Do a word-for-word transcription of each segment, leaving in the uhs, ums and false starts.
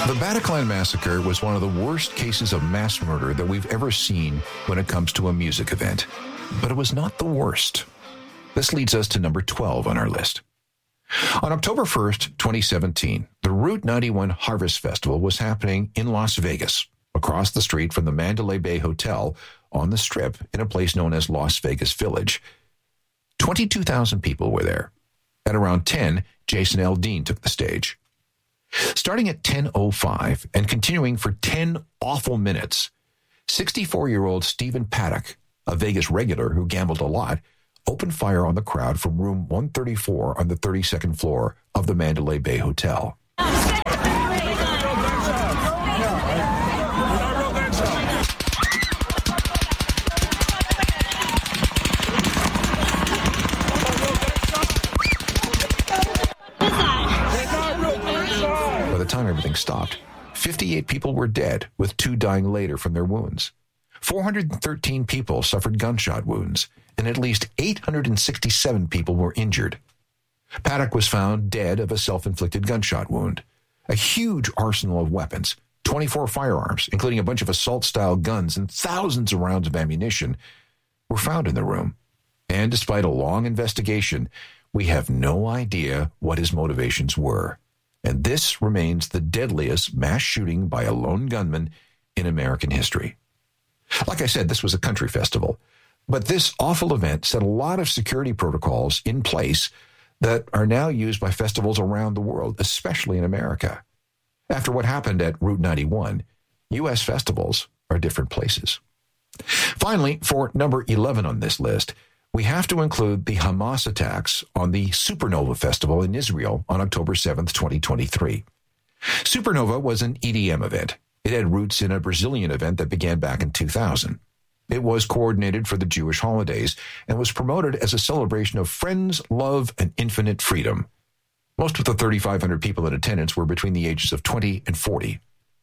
The Bataclan Massacre was one of the worst cases of mass murder that we've ever seen when it comes to a music event. But it was not the worst. This leads us to number twelve on our list. On October first, twenty seventeen, the Route ninety-one Harvest Festival was happening in Las Vegas, across the street from the Mandalay Bay Hotel on the Strip in a place known as Las Vegas Village. twenty-two thousand people were there. At around ten, Jason Aldean took the stage. Starting at ten oh five and continuing for ten awful minutes, sixty-four-year-old Stephen Paddock, a Vegas regular who gambled a lot, opened fire on the crowd from room one thirty-four on the thirty-second floor of the Mandalay Bay Hotel. By the time everything stopped, fifty-eight people were dead, with two dying later from their wounds. four hundred thirteen people suffered gunshot wounds, and at least eight hundred sixty-seven people were injured. Paddock was found dead of a self-inflicted gunshot wound. A huge arsenal of weapons, twenty-four firearms, including a bunch of assault-style guns and thousands of rounds of ammunition, were found in the room. And despite a long investigation, we have no idea what his motivations were. And this remains the deadliest mass shooting by a lone gunman in American history. Like I said, this was a country festival, but this awful event set a lot of security protocols in place that are now used by festivals around the world, especially in America. After what happened at Route ninety-one, U S festivals are different places. Finally, for number eleven on this list, we have to include the Hamas attacks on the Supernova Festival in Israel on October seventh, twenty twenty-three. Supernova was an E D M event. It had roots in a Brazilian event that began back in two thousand. It was coordinated for the Jewish holidays and was promoted as a celebration of friends, love, and infinite freedom. Most of the thirty-five hundred people in attendance were between the ages of twenty and forty.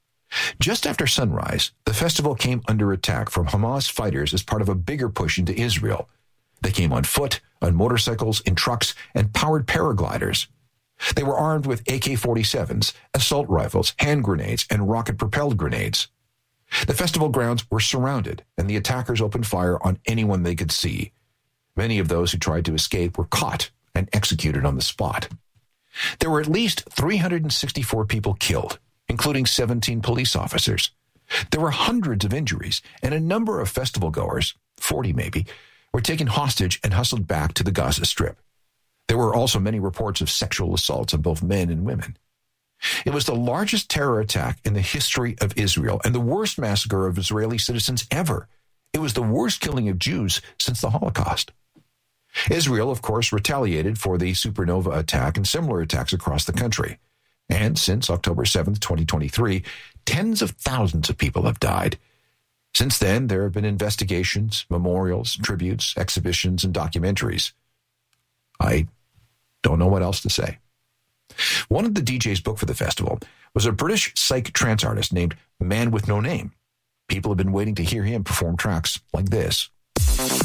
Just after sunrise, the festival came under attack from Hamas fighters as part of a bigger push into Israel. They came on foot, on motorcycles, in trucks, and powered paragliders. They were armed with A K forty-sevens, assault rifles, hand grenades, and rocket-propelled grenades. The festival grounds were surrounded, and the attackers opened fire on anyone they could see. Many of those who tried to escape were caught and executed on the spot. There were at least three hundred sixty-four people killed, including seventeen police officers. There were hundreds of injuries, and a number of festival goers, forty maybe, were taken hostage and hustled back to the Gaza Strip. There were also many reports of sexual assaults on both men and women. It was the largest terror attack in the history of Israel and the worst massacre of Israeli citizens ever. It was the worst killing of Jews since the Holocaust. Israel, of course, retaliated for the Supernova attack and similar attacks across the country. And since October seventh, twenty twenty-three, tens of thousands of people have died. Since then, there have been investigations, memorials, tributes, exhibitions, and documentaries. I don't know what else to say. One of the D Js booked for the festival was a British psych trance artist named Man with No Name. People have been waiting to hear him perform tracks like this.